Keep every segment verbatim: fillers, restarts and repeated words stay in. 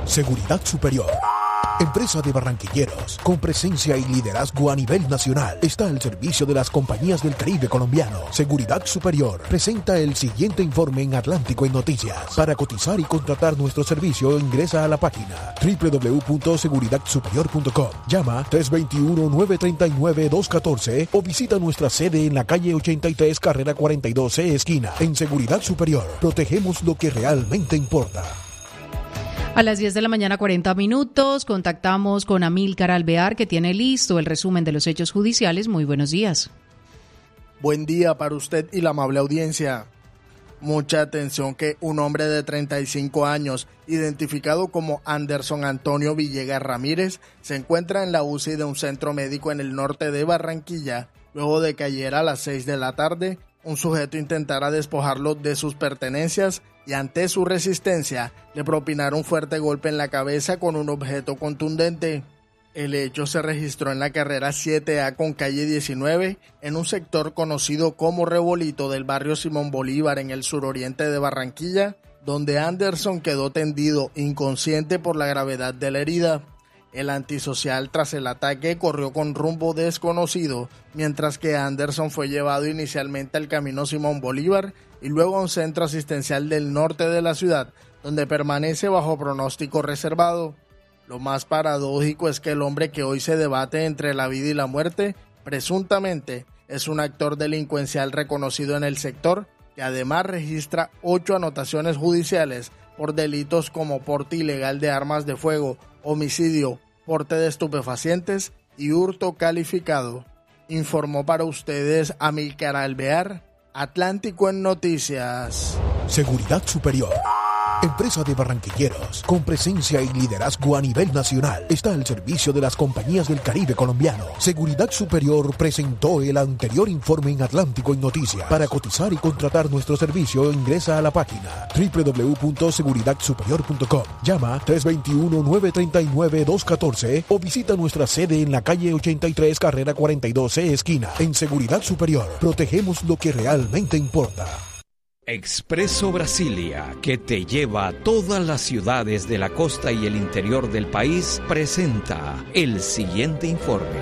Seguridad Superior. Empresa de barranquilleros, con presencia y liderazgo a nivel nacional, está al servicio de las compañías del Caribe colombiano. Seguridad Superior presenta el siguiente informe en Atlántico en Noticias. Para cotizar y contratar nuestro servicio, ingresa a la página doble u doble u doble u punto seguridad superior punto com. Llama tres dos uno, nueve tres nueve, dos uno cuatro o visita nuestra sede en la calle ochenta y tres, carrera cuarenta y dos C, esquina. En Seguridad Superior, protegemos lo que realmente importa. A las diez de la mañana, cuarenta minutos, contactamos con Amílcar Alvear, que tiene listo el resumen de los hechos judiciales. Muy buenos días. Buen día para usted y la amable audiencia. Mucha atención que un hombre de treinta y cinco años, identificado como Anderson Antonio Villegas Ramírez, se encuentra en la U C I de un centro médico en el norte de Barranquilla, luego de que ayer a las seis de la tarde un sujeto intentara despojarlo de sus pertenencias y ante su resistencia le propinara un fuerte golpe en la cabeza con un objeto contundente. El hecho se registró en la carrera siete A con calle diecinueve, en un sector conocido como Rebolito del barrio Simón Bolívar en el suroriente de Barranquilla, donde Anderson quedó tendido inconsciente por la gravedad de la herida. El antisocial tras el ataque corrió con rumbo desconocido, mientras que Anderson fue llevado inicialmente al camino Simón Bolívar y luego a un centro asistencial del norte de la ciudad, donde permanece bajo pronóstico reservado. Lo más paradójico es que el hombre que hoy se debate entre la vida y la muerte, presuntamente, es un actor delincuencial reconocido en el sector, que además registra ocho anotaciones judiciales por delitos como porte ilegal de armas de fuego, homicidio, porte de estupefacientes y hurto calificado. Informó para ustedes Amílcar Alvear, Atlántico en Noticias. Seguridad Superior. Empresa de barranquilleros, con presencia y liderazgo a nivel nacional, está al servicio de las compañías del Caribe colombiano. Seguridad Superior presentó el anterior informe en Atlántico en Noticias. Para cotizar y contratar nuestro servicio, ingresa a la página doble u doble u doble u punto seguridad superior punto com. Llama tres dos uno, nueve tres nueve, dos uno cuatro o visita nuestra sede en la calle ochenta y tres, carrera cuarenta y dos C, esquina. En Seguridad Superior, protegemos lo que realmente importa. Expreso Brasilia, que te lleva a todas las ciudades de la costa y el interior del país, presenta el siguiente informe.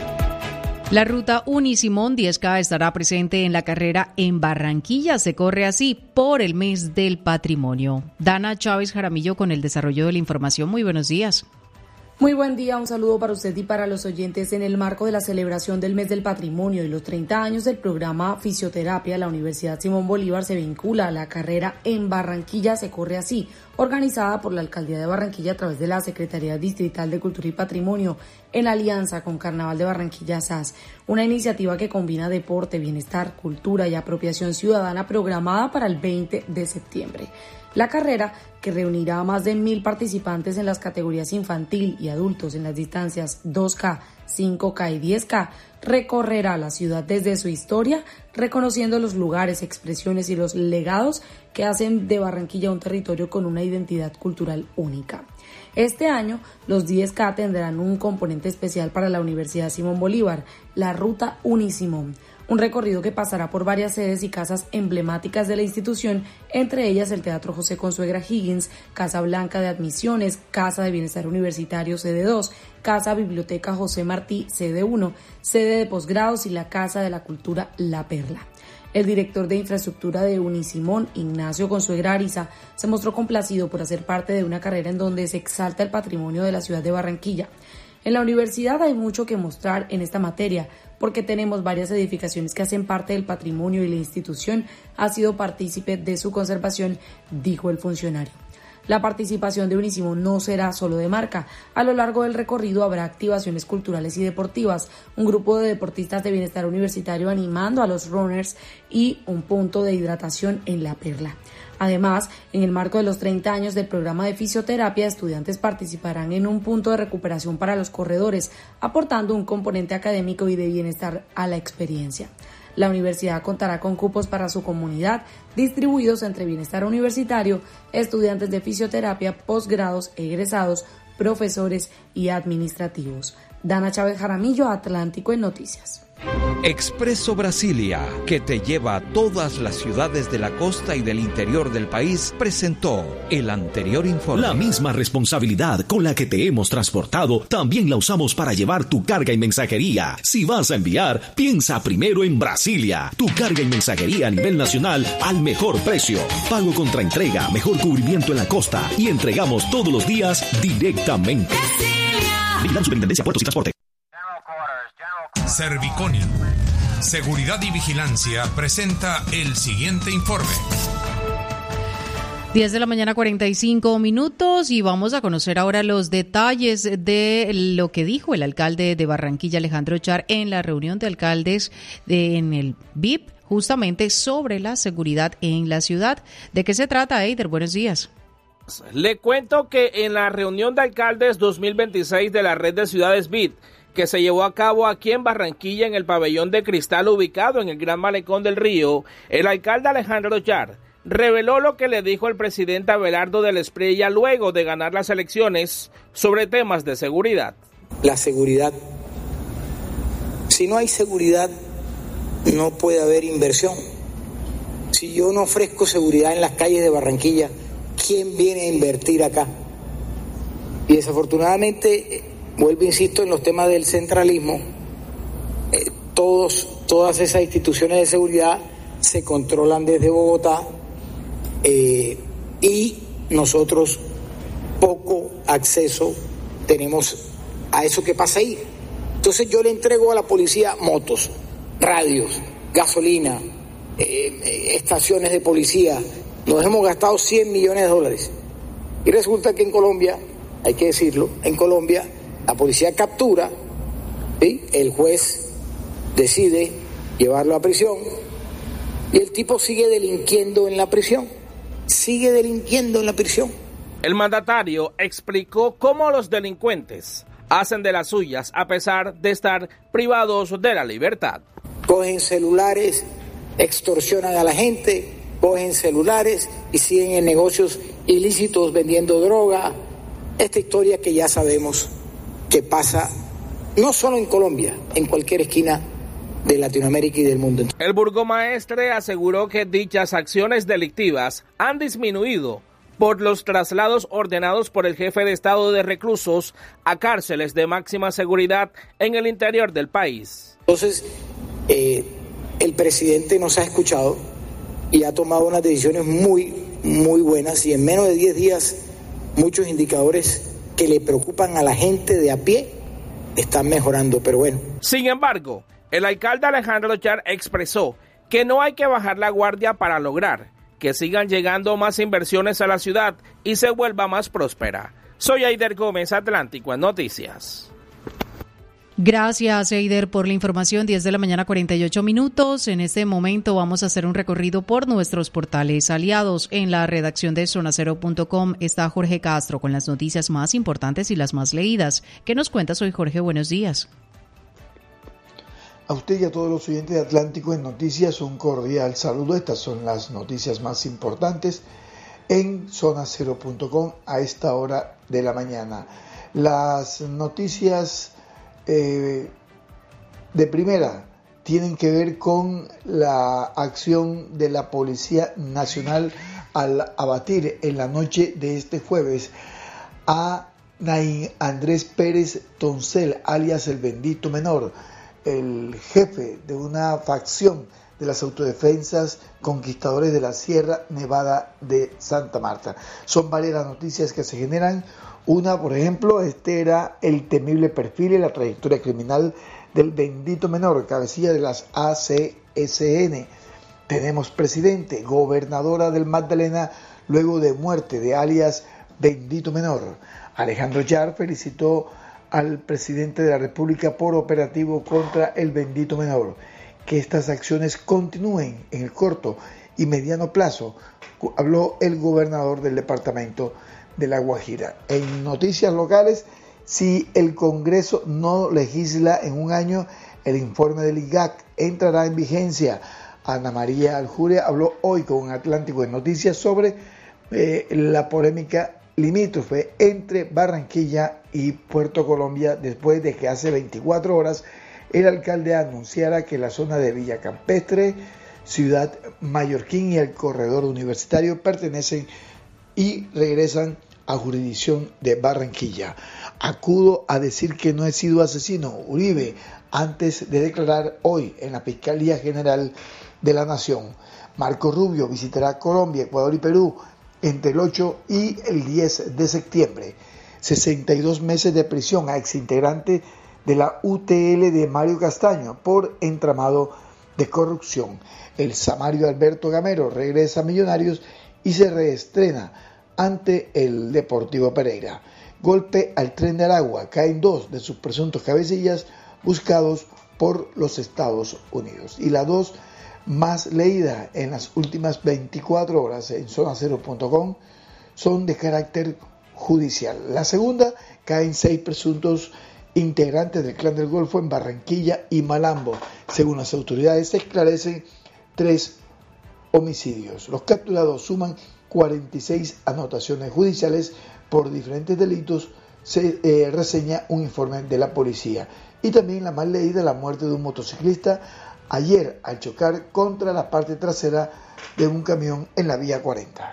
La ruta Unisimón diez K estará presente en la carrera en Barranquilla. Se corre así por el mes del patrimonio. Dana Chávez Jaramillo con el desarrollo de la información. Muy buenos días. Muy buen día, un saludo para usted y para los oyentes. En el marco de la celebración del Mes del Patrimonio y los treinta años del programa Fisioterapia, la Universidad Simón Bolívar se vincula a la carrera en Barranquilla Se Corre Así, organizada por la Alcaldía de Barranquilla a través de la Secretaría Distrital de Cultura y Patrimonio, en alianza con Carnaval de Barranquilla S A S, una iniciativa que combina deporte, bienestar, cultura y apropiación ciudadana programada para el veinte de septiembre. La carrera, que reunirá a más de mil participantes en las categorías infantil y adultos en las distancias dos K, cinco K y diez K, recorrerá la ciudad desde su historia, reconociendo los lugares, expresiones y los legados que hacen de Barranquilla un territorio con una identidad cultural única. Este año, los diez K tendrán un componente especial para la Universidad Simón Bolívar, la Ruta Unisimón, un recorrido que pasará por varias sedes y casas emblemáticas de la institución, entre ellas el Teatro José Consuegra Higgins, Casa Blanca de Admisiones, Casa de Bienestar Universitario sede dos, Casa Biblioteca José Martí sede uno, sede de posgrados y la Casa de la Cultura La Perla. El director de infraestructura de Unisimón, Ignacio Consuegra Ariza, se mostró complacido por hacer parte de una carrera en donde se exalta el patrimonio de la ciudad de Barranquilla. En la universidad hay mucho que mostrar en esta materia, porque tenemos varias edificaciones que hacen parte del patrimonio y la institución ha sido partícipe de su conservación, dijo el funcionario. La participación de Unisimón no será solo de marca. A lo largo del recorrido habrá activaciones culturales y deportivas, un grupo de deportistas de bienestar universitario animando a los runners y un punto de hidratación en La Perla. Además, en el marco de los treinta años del programa de fisioterapia, estudiantes participarán en un punto de recuperación para los corredores, aportando un componente académico y de bienestar a la experiencia. La universidad contará con cupos para su comunidad, distribuidos entre bienestar universitario, estudiantes de fisioterapia, posgrados, egresados, profesores y administrativos. Dana Chávez Jaramillo, Atlántico en Noticias. Expreso Brasilia, que te lleva a todas las ciudades de la costa y del interior del país, presentó el anterior informe. La misma responsabilidad con la que te hemos transportado, también la usamos para llevar tu carga y mensajería. Si vas a enviar, piensa primero en Brasilia. Tu carga y mensajería a nivel nacional al mejor precio. Pago contra entrega, mejor cubrimiento en la costa y entregamos todos los días directamente. Vigilante Superintendencia Puertos y Transporte. Serviconi, Seguridad y Vigilancia, presenta el siguiente informe. diez de la mañana, cuarenta y cinco minutos, y vamos a conocer ahora los detalles de lo que dijo el alcalde de Barranquilla, Alejandro Char, en la reunión de alcaldes de, en el V I P, justamente sobre la seguridad en la ciudad. ¿De qué se trata, Eider? Buenos días. Le cuento que en la reunión de alcaldes dos mil veintiséis de la red de ciudades V I P, que se llevó a cabo aquí en Barranquilla en el pabellón de cristal ubicado en el Gran Malecón del Río, el alcalde Alejandro Char reveló lo que le dijo el presidente Abelardo del Espriella luego de ganar las elecciones sobre temas de seguridad. La seguridad. Si no hay seguridad, no puede haber inversión. Si yo no ofrezco seguridad en las calles de Barranquilla, ¿quién viene a invertir acá? Y desafortunadamente, vuelvo, insisto, en los temas del centralismo, eh, todos, todas esas instituciones de seguridad se controlan desde Bogotá eh, y nosotros poco acceso tenemos a eso que pasa ahí. Entonces yo le entrego a la policía motos, radios, gasolina, eh, estaciones de policía. Nos hemos gastado cien millones de dólares. Y resulta que en Colombia, hay que decirlo, en Colombia la policía captura, ¿sí? El juez decide llevarlo a prisión y el tipo sigue delinquiendo en la prisión, sigue delinquiendo en la prisión. El mandatario explicó cómo los delincuentes hacen de las suyas a pesar de estar privados de la libertad. Cogen celulares, extorsionan a la gente, cogen celulares y siguen en negocios ilícitos vendiendo droga. Esta historia que ya sabemos que pasa no solo en Colombia, en cualquier esquina de Latinoamérica y del mundo. El burgomaestre aseguró que dichas acciones delictivas han disminuido por los traslados ordenados por el jefe de Estado de reclusos a cárceles de máxima seguridad en el interior del país. Entonces, eh, el presidente nos ha escuchado y ha tomado unas decisiones muy, muy buenas, y en menos de diez días muchos indicadores que le preocupan a la gente de a pie están mejorando, pero bueno. Sin embargo, el alcalde Alejandro Char expresó que no hay que bajar la guardia para lograr que sigan llegando más inversiones a la ciudad y se vuelva más próspera. Soy Eider Gómez, Atlántico en Noticias. Gracias, Eider, por la información. diez de la mañana, cuarenta y ocho minutos. En este momento vamos a hacer un recorrido por nuestros portales aliados. En la redacción de zona cero punto com está Jorge Castro con las noticias más importantes y las más leídas. ¿Qué nos cuentas hoy, Jorge? Buenos días. A usted y a todos los oyentes de Atlántico en Noticias, un cordial saludo. Estas son las noticias más importantes en zona cero punto com a esta hora de la mañana. Las noticias Eh, de primera tienen que ver con la acción de la Policía Nacional al abatir en la noche de este jueves a Naín Andrés Pérez Toncel, alias el Bendito Menor, el jefe de una facción de las autodefensas conquistadores de la Sierra Nevada de Santa Marta. Son varias las noticias que se generan. Una, por ejemplo, este era el temible perfil y la trayectoria criminal del Bendito Menor, cabecilla de las A C S N. Tenemos presidente, gobernadora del Magdalena, luego de muerte de alias Bendito Menor. Alejandro Char felicitó al presidente de la República por operativo contra el Bendito Menor. Que estas acciones continúen en el corto y mediano plazo, habló el gobernador del departamento de La Guajira. En noticias locales, si el Congreso no legisla en un año, el informe del I G A C entrará en vigencia. Ana María Aljure habló hoy con Atlántico en Noticias sobre eh, la polémica limítrofe entre Barranquilla y Puerto Colombia, después de que hace veinticuatro horas el alcalde anunciara que la zona de Villa Campestre, Ciudad Mallorquín y el corredor universitario pertenecen y regresan a jurisdicción de Barranquilla. Acudo a decir que no he sido asesino, Uribe, antes de declarar hoy en la Fiscalía General de la Nación. Marco Rubio visitará Colombia, Ecuador y Perú entre el ocho y el diez de septiembre. sesenta y dos meses de prisión a exintegrante de la U T L de Mario Castaño por entramado de corrupción. El Samario Alberto Gamero regresa a Millonarios y se reestrena ante el Deportivo Pereira. Golpe al Tren de Aragua. Caen dos de sus presuntos cabecillas buscados por los Estados Unidos. Y la dos más leída en las últimas veinticuatro horas en zona cero punto com son de carácter judicial. La segunda, caen seis presuntos integrantes del Clan del Golfo en Barranquilla y Malambo. Según las autoridades, se esclarecen tres homicidios. Los capturados suman cuarenta y seis anotaciones judiciales por diferentes delitos, se eh, reseña un informe de la policía. Y también la más leída, la muerte de un motociclista ayer al chocar contra la parte trasera de un camión en la vía cuarenta.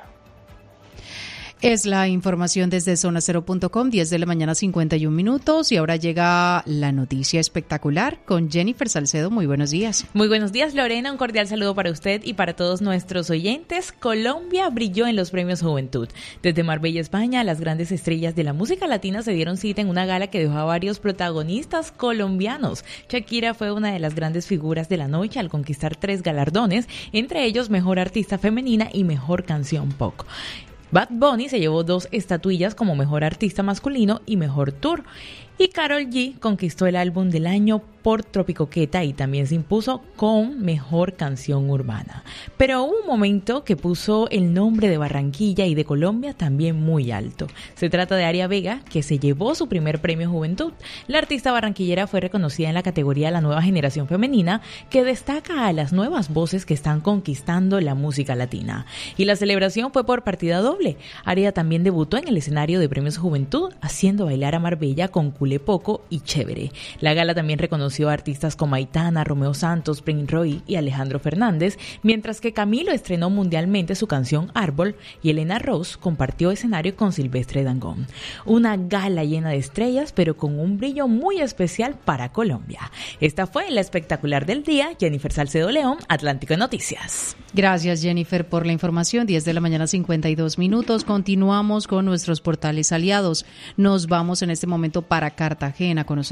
Es la información desde zona cero punto com, diez de la mañana, cincuenta y un minutos. Y ahora llega la noticia espectacular con Jennifer Salcedo. Muy buenos días. Muy buenos días, Lorena. Un cordial saludo para usted y para todos nuestros oyentes. Colombia brilló en los Premios Juventud. Desde Marbella, España, las grandes estrellas de la música latina se dieron cita en una gala que dejó a varios protagonistas colombianos. Shakira fue una de las grandes figuras de la noche al conquistar tres galardones, entre ellos Mejor Artista Femenina y Mejor Canción Pop. Bad Bunny se llevó dos estatuillas como Mejor Artista Masculino y Mejor Tour. Y Karol G conquistó el álbum del año por Tropicoqueta y también se impuso con Mejor Canción Urbana. Pero hubo un momento que puso el nombre de Barranquilla y de Colombia también muy alto. Se trata de Aria Vega, que se llevó su primer premio Juventud. La artista barranquillera fue reconocida en la categoría La Nueva Generación Femenina, que destaca a las nuevas voces que están conquistando la música latina. Y la celebración fue por partida doble. Aria también debutó en el escenario de Premios Juventud, haciendo bailar a Marbella con Culé Poco y Chévere. La gala también reconoció a artistas como Aitana, Romeo Santos, Prince Roy y Alejandro Fernández, mientras que Camilo estrenó mundialmente su canción Árbol y Elena Rose compartió escenario con Silvestre Dangond. Una gala llena de estrellas, pero con un brillo muy especial para Colombia. Esta fue la espectacular del día. Jennifer Salcedo León, Atlántico Noticias. Gracias, Jennifer, por la información. diez de la mañana, cincuenta y dos minutos. Continuamos con nuestros portales aliados. Nos vamos en este momento para Cartagena. Conocemos